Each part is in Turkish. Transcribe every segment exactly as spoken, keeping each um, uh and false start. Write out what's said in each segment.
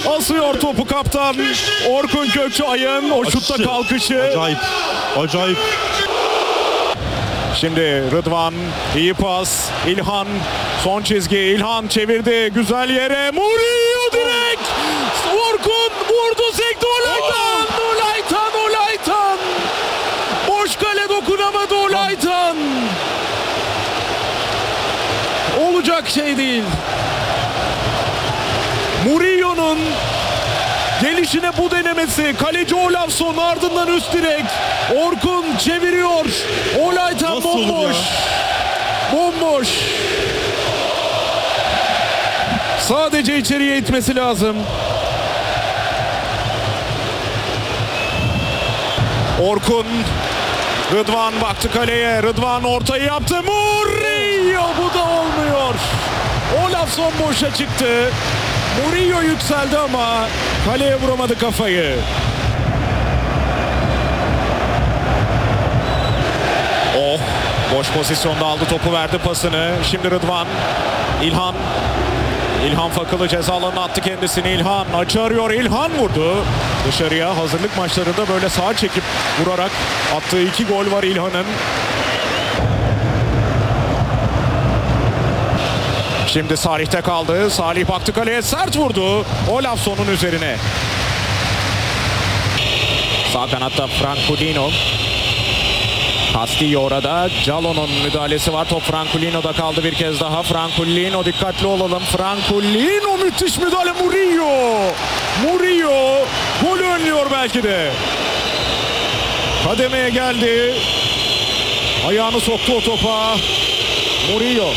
Asıyor topu kaptan Orkun Kökçüay'ın o şutta kalkışı. Acayip. Acayip. Şimdi Rıdvan, iyi pas. İlhan, son çizgi. İlhan çevirdi güzel yere. Murillo direkt. Orkun vurdu, sekti. Olaytan, Olaytan, Olaytan. Boş kale dokunamadı Olaytan. Olacak şey değil. Murillo'nun gelişine bu denemesi. Kaleci Olafsson, ardından üst direk. Orkun çeviriyor. Olaytan Nasıl olur bomboş. ya? Bomboş. Sadece içeriye itmesi lazım. Orkun. Rıdvan baktı kaleye. Rıdvan ortayı yaptı. Murillo, bu da olmuyor. Olafsson boşa çıktı. Murillo yükseldi ama kaleye vuramadı kafayı. Oh, boş pozisyonda aldı topu, verdi pasını. Şimdi Rıdvan, İlhan. İlhan Fakılı ceza alanına attı kendisini. İlhan açı arıyor. İlhan vurdu. Dışarıya, hazırlık maçlarında böyle sağa çekip vurarak attığı iki gol var İlhan'ın. Şimdi Salih'te kaldı. Salih baktı kaleye, sert vurdu. Olafsson'un üzerine. Sağ kanatta Francolino. Castillo orada. Jalon'un müdahalesi var. Top Francolino'da kaldı bir kez daha. Francolino, dikkatli olalım. Francolino, müthiş müdahale. Murillo. Murillo golü önlüyor belki de. Kademeye geldi. Ayağını soktu o topa. Murillo.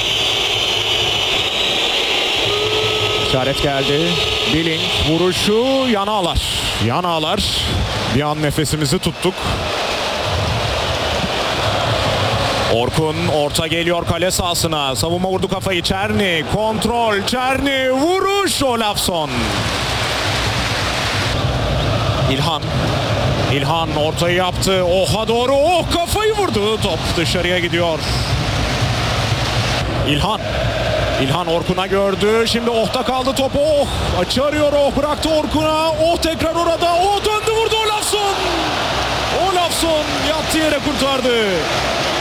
İşaret geldi. Billing vuruşu, yan ağlar. Yan ağlar. Bir an nefesimizi tuttuk. Orkun orta geliyor kale sahasına. Savunma vurdu kafayı. Çerni kontrol. Çerni vuruş. Olafsson. İlhan. İlhan ortayı yaptı. Oha doğru. Oh, kafayı vurdu. Top dışarıya gidiyor. İlhan. İlhan Orkun'a gördü. Şimdi Oh'ta kaldı topu. Oh, açı arıyor. Oh, bıraktı Orkun'a. Oh, tekrar orada. Oh, döndü vurdu Olafsson. Olafsson yattı yere kurtardı.